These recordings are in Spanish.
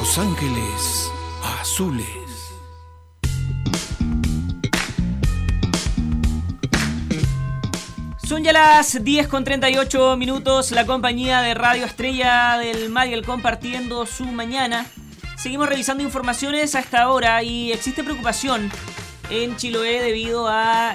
Los Ángeles Azules. Son ya las 10:38, la compañía de Radio Estrella del Mar compartiendo su mañana. Seguimos revisando informaciones a esta hora y existe preocupación en Chiloé debido a,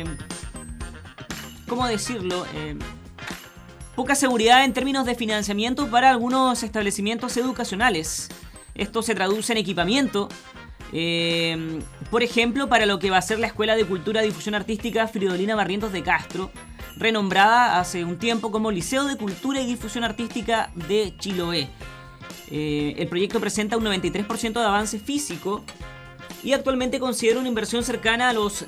¿cómo decirlo? Poca seguridad en términos de financiamiento para algunos establecimientos educacionales. Esto se traduce en equipamiento, por ejemplo, para lo que va a ser la Escuela de Cultura y Difusión Artística Fridolina Barrientos de Castro, renombrada hace un tiempo como Liceo de Cultura y Difusión Artística de Chiloé. El proyecto presenta un 93% de avance físico y actualmente considera una inversión cercana a los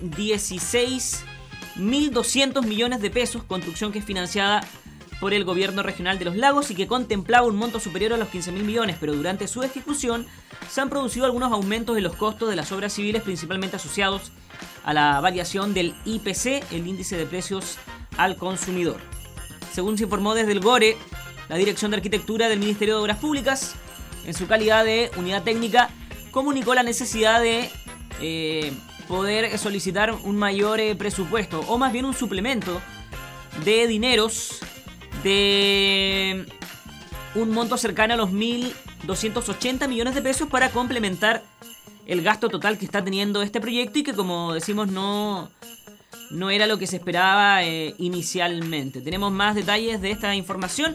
16.200 millones de pesos, construcción que es financiada por el gobierno regional de Los Lagos y que contemplaba un monto superior a los 15.000 millones, pero durante su ejecución se han producido algunos aumentos en los costos de las obras civiles, principalmente asociados a la variación del IPC, el índice de precios al consumidor. Según se informó desde el GORE, la Dirección de Arquitectura del Ministerio de Obras Públicas, en su calidad de unidad técnica, comunicó la necesidad de poder solicitar un mayor presupuesto, o más bien un suplemento de dineros de un monto cercano a los 1.280 millones de pesos para complementar el gasto total que está teniendo este proyecto y que, como decimos, no era lo que se esperaba inicialmente. Tenemos más detalles de esta información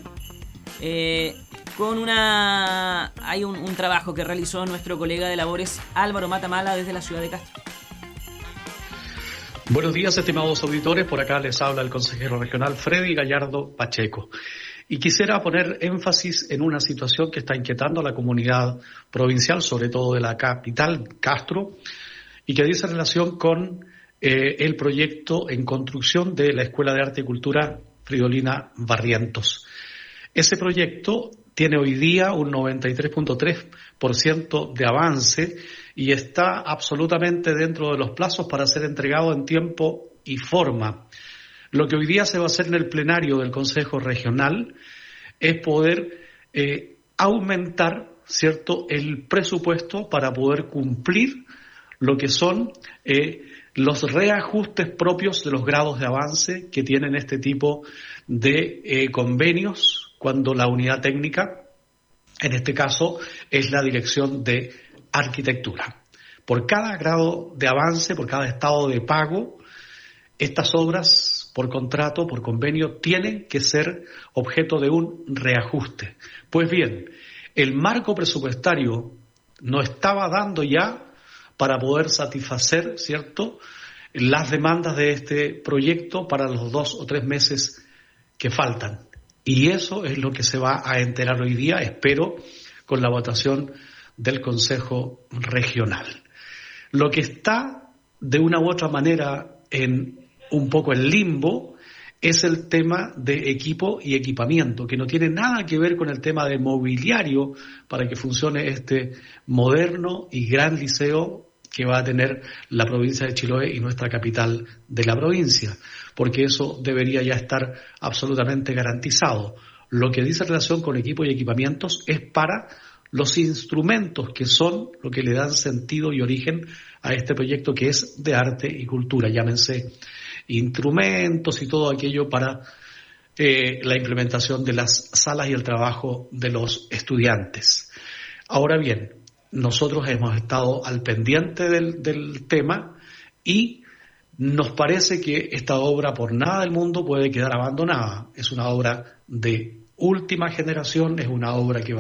hay un trabajo que realizó nuestro colega de labores Álvaro Matamala desde la ciudad de Castro. Buenos días, estimados auditores. Por acá les habla el consejero regional Freddy Gallardo Pacheco. Y quisiera poner énfasis en una situación que está inquietando a la comunidad provincial, sobre todo de la capital, Castro, y que dice relación con el proyecto en construcción de la Escuela de Arte y Cultura Fridolina Barrientos. Ese proyecto tiene hoy día un 93.3% de avance y está absolutamente dentro de los plazos para ser entregado en tiempo y forma. Lo que hoy día se va a hacer en el plenario del Consejo Regional es poder aumentar, ¿cierto?, el presupuesto para poder cumplir lo que son los reajustes propios de los grados de avance que tienen este tipo de convenios, cuando la unidad técnica, en este caso, es la Dirección de Arquitectura. Por cada grado de avance, por cada estado de pago, estas obras, por contrato, por convenio, tienen que ser objeto de un reajuste. Pues bien, el marco presupuestario no estaba dando ya para poder satisfacer, ¿cierto?, las demandas de este proyecto para los 2 o 3 meses que faltan. Y eso es lo que se va a enterar hoy día, espero, con la votación del Consejo Regional. Lo que está, de una u otra manera, un poco en limbo, es el tema de equipo y equipamiento, que no tiene nada que ver con el tema de mobiliario para que funcione este moderno y gran liceo que va a tener la provincia de Chiloé y nuestra capital de la provincia, porque eso debería ya estar absolutamente garantizado. Lo que dice relación con equipo y equipamientos es para los instrumentos que son lo que le dan sentido y origen a este proyecto, que es de arte y cultura, llámense instrumentos y todo aquello para la implementación de las salas y el trabajo de los estudiantes. Ahora bien, nosotros hemos estado al pendiente del tema y nos parece que esta obra por nada del mundo puede quedar abandonada. Es una obra de última generación, es una obra que va